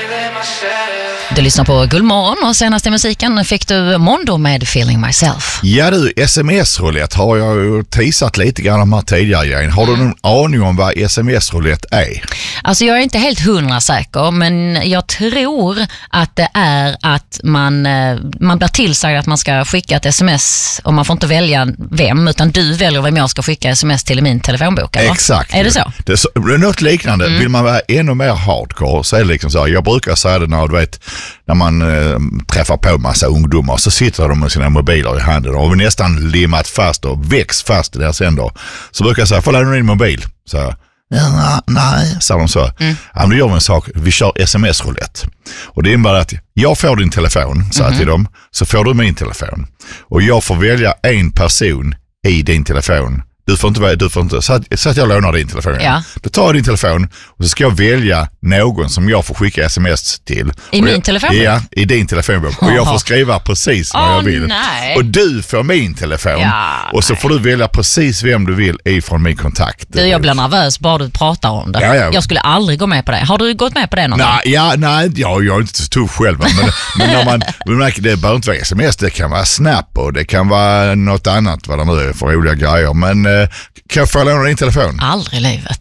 Du lyssnar på Guldmorgon och senaste musiken fick du Mondo med Feeling Myself. Ja du, sms-roulette har jag ju teasat lite grann om här tidigare grejen. Har du någon aning om vad sms-roulette är? Alltså jag är inte helt 100 säker, men jag tror att det är att man blir tillsagd att man ska skicka ett sms och man får inte välja vem, utan du väljer vem jag ska skicka sms till i min telefonbok. Eller? Exakt. Är det så? Det är något liknande. Vill man vara ännu mer hardcore så är det liksom så här, jag brukar säga det när man träffar på massa ungdomar så sitter de med sina mobiler i handen och nästan limmat fast och växt fast i deras händer. Så brukar jag säga, får lämna din mobil? Så nej, sa de så. Ja, men då gör vi en sak, vi kör sms-roulette. Och det innebär att jag får din telefon, sa jag till dem, så får du min telefon. Och jag får välja en person i din telefon. Du får inte, så att jag lånar din telefon. Ja. Då tar jag din telefon och så ska jag välja någon som jag får skicka sms till. I min telefonbok? Ja, i din telefonbok. Och jag får skriva precis vad jag vill. Nej. Och du får min telefon. Ja, och så får du välja precis vem du vill ifrån min kontakt. Jag blir nervös bara du pratar om det. Ja. Jag skulle aldrig gå med på det. Har du gått med på det någon gång? Nej, jag är inte så tuff själv. Men när man märker, det behöver inte vara sms, det kan vara Snap och det kan vara något annat vad det nu är för roliga grejer. Men kan jag få låna din telefon? Aldrig i livet.